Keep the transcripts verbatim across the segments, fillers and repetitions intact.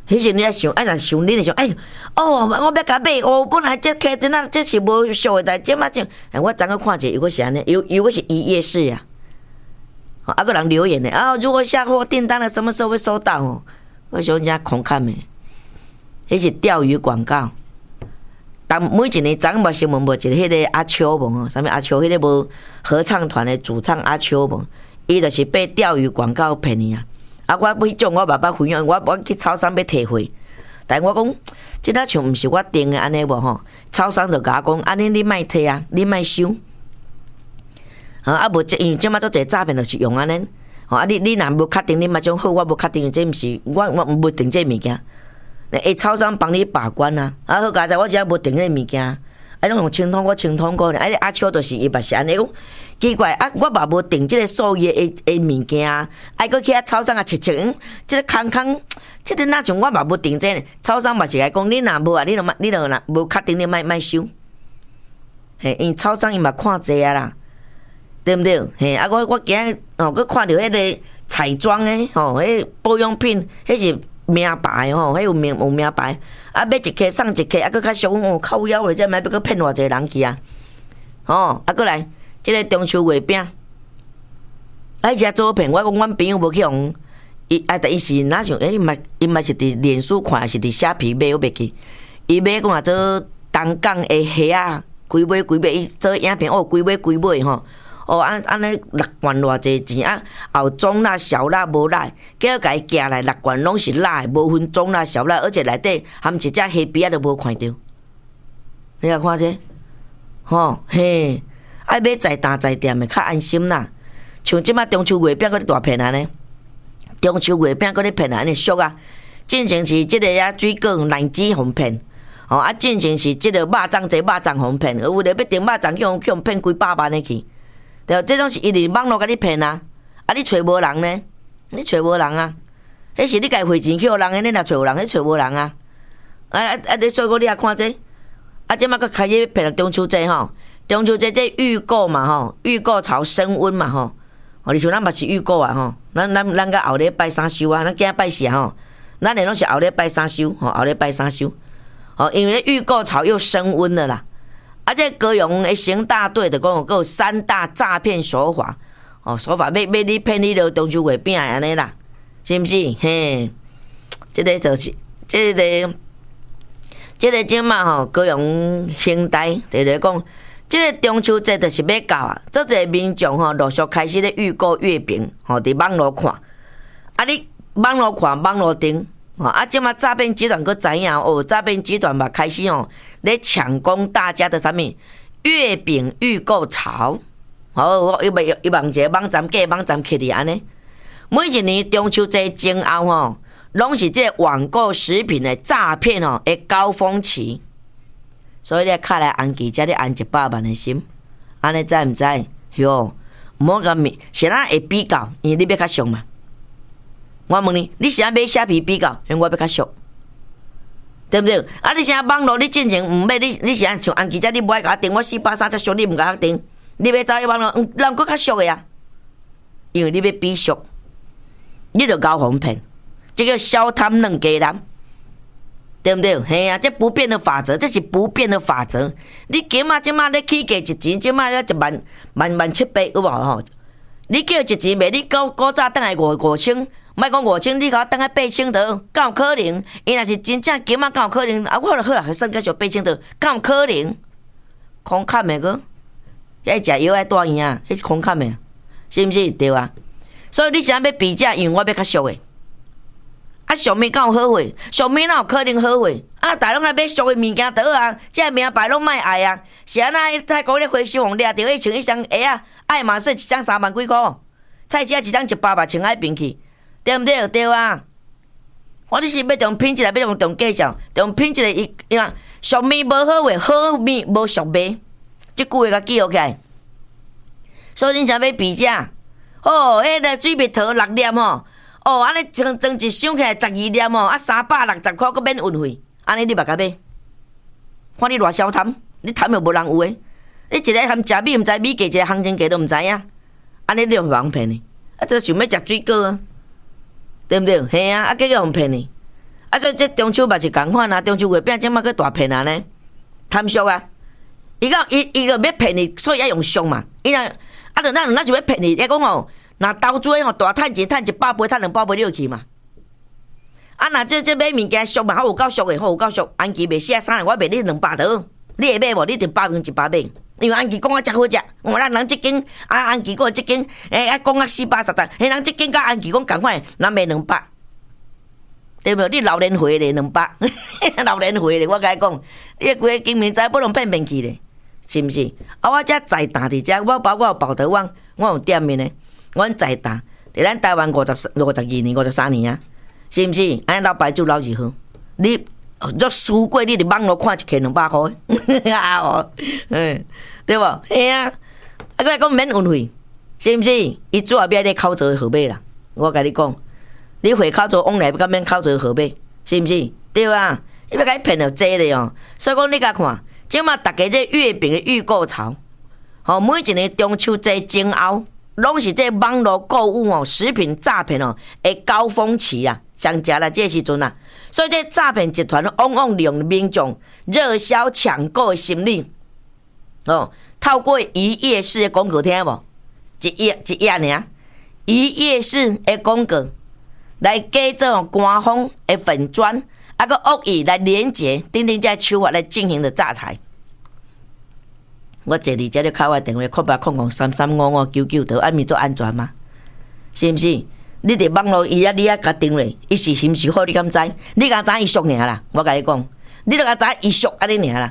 迄时你爱想，哎，若想恁会想，哎，哦，我要甲买，哦，本来这客店啊，这是无俗诶代志，嘛种，哎，我昨个看者，又果是安尼，又又果是一夜市呀。啊，个人留言咧，啊，如果下货订单了，什么时候会收到？哦，我想人家空看没，迄是钓鱼广告。但每一年昨无新闻无一个迄个阿秋无吼，啥物阿秋迄个无合唱团的主唱阿秋无，伊就是被钓鱼广告骗去啊。啊，我迄种我爸爸分享，我我去超商要退货，但我讲，即个像毋是我订的安尼无吼，超商就甲我讲，安尼你莫退啊，你莫收。啊，啊无即因为即马做侪诈骗就是用安尼，吼啊你你若无确定，你嘛种好，我无确定，这毋是我我无订这物件，诶超商帮你把关啊，啊好佳哉，我只无订这物件，啊拢用清通过清通过，啊阿秋就是伊嘛是安尼讲。奇怪啊！我嘛无订即个所有诶诶物件，爱搁去遐超商啊，切切，嗯，即个空空，即个哪像我嘛无订这，超商嘛是来讲，你若无啊，你著你著若无确定，你莫莫收。嘿，因超商伊嘛看济啊啦，对毋对？嘿，啊我我今日哦，佮看到迄个彩妆诶，吼，迄保养品，迄是名牌吼，迄有名有名牌，啊买一克送一克，啊佮较俗哦，靠腰咧，这莫要佮骗偌济人去啊，吼，啊佮来。即个中秋月饼，啊，伊只做骗我讲，阮朋友无去用，伊啊，但伊是哪想？诶，伊嘛，伊嘛是伫脸书看，还是伫虾皮买，我袂记。伊买讲啊，做东港的虾啊，规尾规尾，伊做影片哦，规尾规尾吼，哦，安安尼六罐偌济钱啊，后中辣、小辣无辣，叫甲伊寄来六罐拢是辣的，无分中辣、小辣，而且内底含一只虾皮仔都无看到。你来看这，吼嘿。爱买在单在店的较安心啦，像即马中秋月饼搁咧大骗安尼，中秋月饼搁咧骗安尼俗啊！进前是即个啊水果奶子互骗，哦啊进前是即个肉粽济肉粽互骗，有为了要订肉粽去互去互骗几百万的去，对，这种是一直网络甲你骗啊！啊你找无人呢？你找无人啊？迄是你家汇钱去互人的，你若找有人，你找无人啊！啊啊啊！你所以讲你也看这，啊即马搁开始骗中秋节吼。中秋节这预购嘛吼，预购潮升温嘛吼，哦，你像咱嘛是预购啊吼，咱咱咱甲后日拜三收啊，咱今仔拜四吼，咱连拢是后日拜三收，吼，后日拜三收，哦，因为预购潮又升温了啦，啊，这高雄的刑大队的讲有有三大诈骗手法，哦，手法要要你骗你着中秋月饼安尼啦，是毋是？嘿，这个就是，这个，这个即嘛吼，高雄刑大就咧讲。即个中秋节就是要到啊，做侪民众吼陆续开始咧预购月饼，吼伫网络看，啊你网络看网络订，吼啊即马诈骗集团佫知影哦，诈骗集团嘛开始吼咧抢攻大家的啥物月饼预购潮，哦，伊袂伊网一个网站架网站起哩安尼，每一年中秋节前后吼，拢是即个网购食品的诈骗吼的高峰期。所以咧，卡来安记，才咧安一百万的心，安尼知毋知？哟，毋好甲面，是咱会比较，因为你要较俗嘛。我问你，你是安买虾皮比较，因为我要较俗，对不对？啊，你现网络你进前毋买，你你是安像安记遮，你无爱甲我订，我四百三才俗，你毋甲我订，你要走去网络，嗯，人佫较俗的啊，因为你要比俗，你着交互骗，这叫小贪嫩鸡人。对不对？嘿啊，这不变的法则，这是不变的法则。你今嘛即嘛咧起价一钱，即嘛咧一万万万七八，有无吼？你叫一钱卖，你古古早等来五五千，莫讲五千，你甲我等来八千得，敢有可能？伊若是真正今嘛敢有可能？啊，我好啦，算继续八千得，敢有可能？空砍的个，爱食药爱带院啊，迄是空砍的，是毋是？对啊。所以你想要比价，因为我要较俗的。啊，俗物敢有好货？俗物哪有可能好货？啊，大拢来买俗的物件倒啊！这名牌拢莫爱啊！是安那泰国咧回收红掠着迄穿一双鞋啊，爱马仕一张三万几箍，菜市啊一张一百万穿海边去，对毋对？对啊！我就是要用品质来，要用重价上，用品质来伊伊讲俗物无好货，好物无俗卖，即句话甲记落起来。所以恁才要比价。哦，迄个水蜜桃六粒吼。哦，安尼装装一箱起来十二粒哦，啊三百六十块，佮免运费，安尼你嘛甲买？看你偌小贪，你贪又无人有诶，你一个含食米毋知米价，一个行情价都毋知影，安尼你就互骗呢？啊，都想要食水果啊，对毋对？嘿啊，啊结果互骗呢？ 啊，所以这中秋嘛是共款啊，中秋月饼即马去大骗啊呢，贪俗啊！伊讲伊伊个要骗你，所以要用俗嘛。伊若啊，就咱咱就要骗你，伊讲吼，若投资吼大趁钱，趁一百倍，趁两百倍落去嘛。啊，若这这买物件俗嘛，好有够俗的，好有够俗。安琪卖写衫，我卖你两百刀，你会买无？你得百分之百买。因为安琪讲啊，真好食，我咱人即间啊，安琪讲即间，诶，啊讲啊四百十十，迄人即间甲安琪讲共款，咱卖两百。对无？你老年回咧两百，老年回咧，我甲你讲，你规个经营财不能骗骗去咧，是毋是？啊，我遮在大伫遮，我包括宝德网，我有店面咧，阮在大，伫咱台湾五十五十二年、五十三年啊，是毋是？安老牌主老二好，你若输过，你伫网络看一克两百块，啊哦，嗯，对无？嘿啊，啊，佮讲免运费，是毋是？伊主要要你口罩号码啦，我甲你讲。你回口罩往来要甲免口罩号码，是毋是？对啊，伊要甲你骗到济咧哦。所以讲你甲看，即马大家这月饼的预购潮，吼，每一年中秋节前后，拢是这网络购物哦，食品诈骗哦的高峰期啊，上食啦这时阵啊。所以这诈骗集团往往利用民众热销抢购的心理，哦，透过一页式的广告听无？一页一页尔，一页式的广告。来假做官方的粉砖，啊个恶意来连结，等等这手法来进行的诈财。我坐伫这里开我电话，空八空空三三五五九九，都安咪做安全吗？是毋是？你伫网络伊啊，你啊甲定位，伊是是毋是好？你敢知？你敢知伊俗尔啦？我甲你讲，你著敢知伊俗安尼尔啦。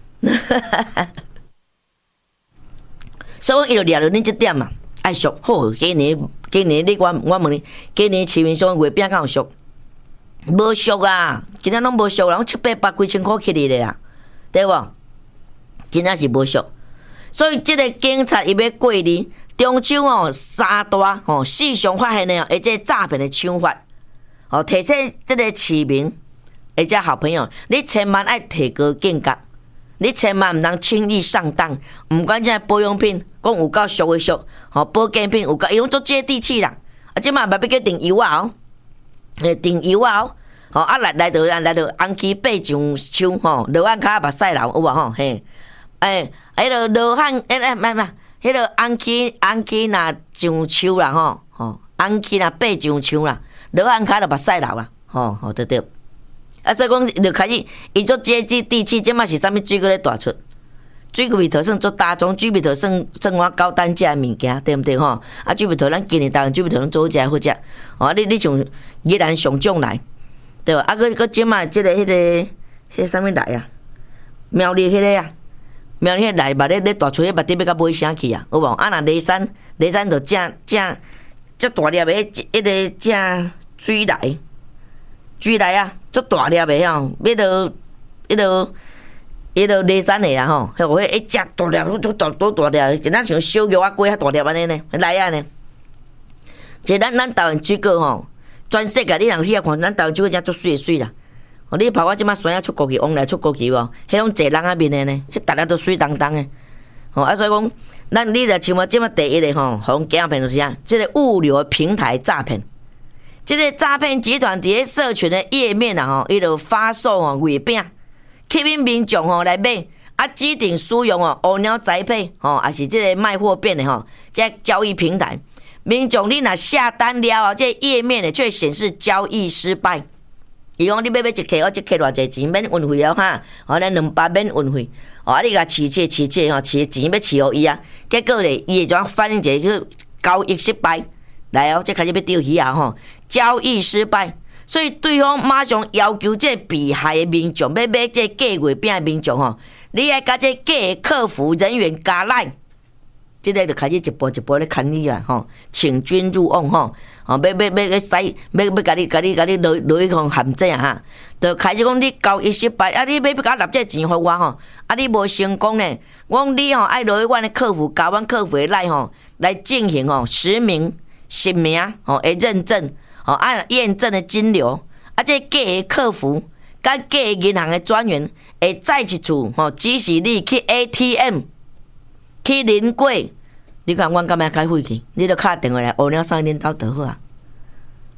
所以伊就掠着恁这点嘛，爱俗好，今年。今年你我我问你，今年市面上月饼敢有俗？无俗啊！今仔拢无俗啦，拢七八百几千块起哩咧啦，对无？今仔是无俗，所以即个警察伊要过哩中秋哦，三大哦，时常发现的哦，而且诈骗的手法哦，提醒即个市民，而且好朋友，你千万爱提高警觉。你千万毋通轻易上当，毋管这保养品，讲有够俗的俗，吼保健品有够，伊拢做接地气啦。啊，即马嘛要叫订油啊哦，诶订油啊哦，吼啊来来到来到红旗八上树吼，罗汉脚目屎流有无吼嘿？诶，迄个罗汉诶诶，唔唔，迄个红旗红旗若上树啦吼，吼红旗若八上树啦，罗汉脚就目屎流啦，吼吼对对。啊，所以讲就开始，伊做接地地气，即马是啥物水果咧大出？水果味头算做大众，水果味头算算我高单价物件，对毋对吼？啊，水果味头咱今年台湾水果味头拢做好食好食，哦，你你从宜兰上种来，对无？啊，佮佮即马即个迄个迄个啥物来啊？苗栗迄个啊，苗栗迄来吧，咧咧大出迄目滴要甲买啥去啊？有无？啊，若梨山梨山就正正足大粒的迄迄个正水来。水来啊，足大粒的吼，要到迄落迄落梨山的啊吼，迄个一只大粒，足大多大粒，跟咱像小鱼啊龟遐大粒安尼呢，来啊呢。即咱咱台湾水果吼，全世界你若去遐看，咱台湾水果真足水水啦。哦，你跑我即马山啊出国去，往来出国去无？迄种坐人啊面的呢，迄逐粒都水当当的。哦啊，所以讲，咱你若像我即马第一个吼，互人诈骗就是啥？即个物流平台诈骗。这个诈骗集团伫咧社群的页面啊，吼，伊就发售哦月饼，吸引民众吼来买，啊指定使用哦乌鸟宅配吼，也是这个卖货变的吼，这交易平台，民众你若下单了后，这页面呢却显示交易失败。伊讲你要买一克，我一克偌济钱免运费哦哈，哦咱两百免运费，哦啊你甲饲这饲这吼，饲钱要饲互伊啊，结果咧伊会怎反映一个叫交易失败。来哦，这开始要钓鱼啊吼！交易失败，所以对方马上要求这被害的民众要买这假月饼的民众吼，你爱甲这假的客服人员加来，这个就开始一步一步咧牵你啊吼，请君入瓮吼，吼要要要要使，要要甲你甲你甲你落落去互陷阱哈，就开始讲你交易失败，啊你要要甲我纳这钱互我吼，啊你无成功呢，我讲你吼爱落去阮的客服加阮客服的来吼来进行吼实名。实名哦，会认证哦，按验证的金流，啊，这假的客服，甲假的银行的专员，会再一次吼指示你去 A T M 去临柜，你看阮敢要开会去，你著敲电话来，乌鸟送恁兜就好啊。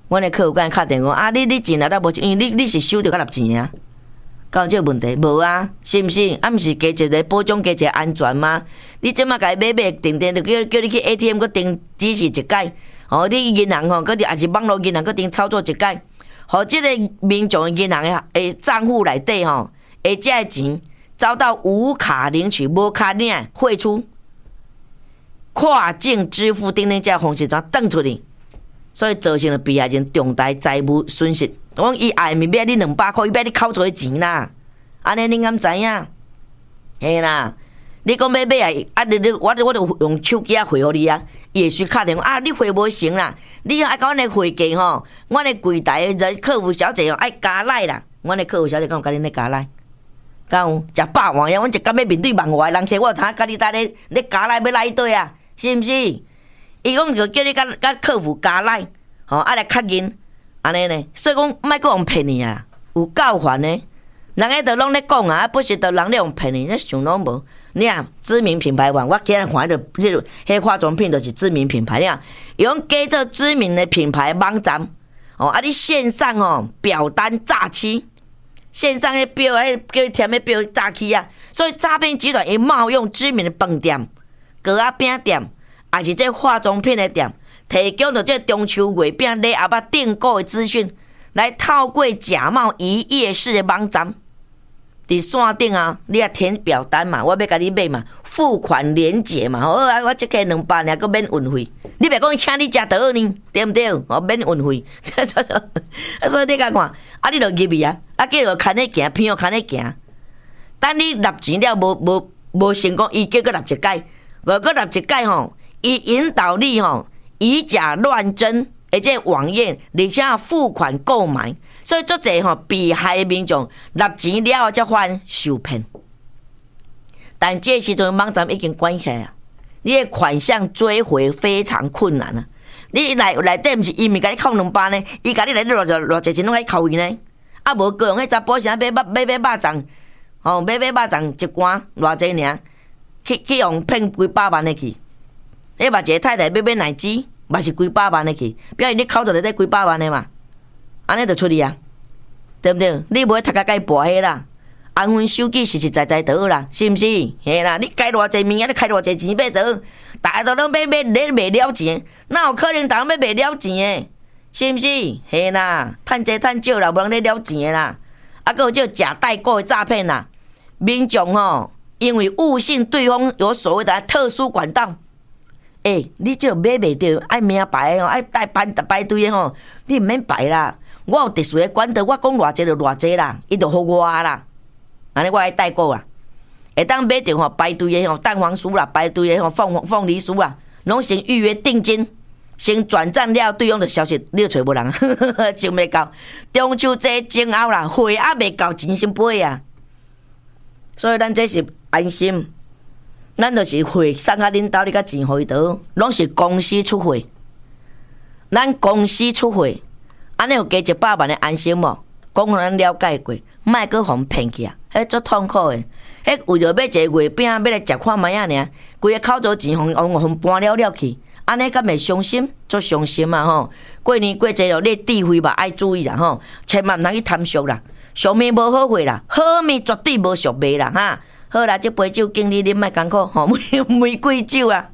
阮的客户甲敲电话啊，你你钱来了无？因为你你是收着较纳钱啊，敢有这个问题？无啊，是毋是？啊，毋是加一个保障，加一个安全吗？你即马甲伊买买定定，就叫叫你去 A T M 搁定指示一届，哦，你银行吼，搁也是网络银行搁定操作一届，互即个民众的银行的诶账户内底吼，下只的钱遭到无卡领取、无卡领汇出、跨境支付等等这方式怎转出去，所以造成了被害人重大财务损失。我讲伊爱咪要你两百块，伊要你扣做钱啦，安尼恁敢知影？嘿啦。你讲要买啊？啊，你你我我就用手机啊汇互你啊，伊会随敲电话啊，你汇无成啦，你爱甲阮的会计吼，阮的柜台的客服小姐哦爱加赖啦，阮的客服小姐敢有甲恁咧加赖？敢有？食饱饭呀，阮一工要面对万外人客，我有通甲你搭咧咧加赖要来对啊，是毋是？伊讲就叫你甲甲客服加赖，吼，啊来确认，安尼呢？所以讲莫阁用骗你啊，有够烦呢。人家都拢咧讲啊，不是都人咧用骗你，那想拢无。你啊，知名品牌网，我今日看到迄个迄化妆品就是知名品牌，你啊，用加做知名的品牌网站，哦，啊，你线上哦表单诈欺，线上迄表迄叫你填迄表诈欺啊，所以诈骗集团伊冒用知名的饭店、糕仔饼店，也是这化妆品的店，提供着这中秋月饼礼盒仔订购的资讯，来套过假冒一页式的网站。伫线顶啊，你啊填表单嘛，我要甲你买嘛，付款连结嘛，好啊，我即个两百尔，佮免运费。你别讲请你食倒呢，对毋对？哦，免运费。所以你甲看，啊，你著入去啊，啊，继续牵咧行，偏要牵咧行。等你纳钱了，无无无成功，伊叫佮纳一届，如果纳一届吼，伊引导你吼以假乱真，而且网页，而且付款购买。所以足侪吼被害的民众纳钱了后才反受骗，但这时阵网站已经关起来啊，你的款项追回非常困难啊！你内内底毋是伊咪甲你扣两百呢，伊甲你来偌偌偌侪钱拢甲你扣伊呢？啊无个用迄查甫啥买买买买肉粽，吼买买肉粽一罐偌济尔，去去用骗几百万的去。你嘛一个太太买买奶汁，嘛是几百万的去，表示你扣着内底几百万的嘛。安尼就出去啊，对不对？你袂读甲该博迄啦，安分守己实实在在就好啦，是毋是？嘿啦，你开偌济物件，你开偌济钱买倒，大家都拢买买你卖了钱，哪有可能大家要卖了钱诶？是毋是？嘿啦，趁济趁少啦，无人咧了钱诶啦。啊，搁有这假代购诶诈骗啦，民众吼，因为误信对方有所谓的特殊管道。诶、欸，你这买袂到，爱名牌哦，爱带排排队诶吼，你毋免排啦。我有特殊的管道，我讲偌济就偌济啦，伊就互我啦。安尼我爱代购啦，会当买着吼排队的吼蛋黄酥啦，排队的吼凤凤梨酥啦，拢先预约定金，先转账了，对方就消息你就找无人，钱袂到。中秋节前后啦，货还袂到，钱先飞啊。所以咱这是安心，咱就是货送到恁兜，你甲钱互伊倒，拢是公司出货，咱公司出货。安尼有加一百万的安心无？讲互咱了解过，莫阁互骗去啊！迄足痛苦的，迄为着买一个月饼，要来食看卖啊尔，规个口座钱互互互搬了了去，安尼敢袂伤心？足伤心啊吼！过年过节咯，你智慧嘛爱注意啦吼，千万毋通去贪俗啦，俗物无好货啦，好物绝对无俗卖啦哈！好啦，这杯酒敬你啉，莫艰苦吼，玫玫瑰酒啊！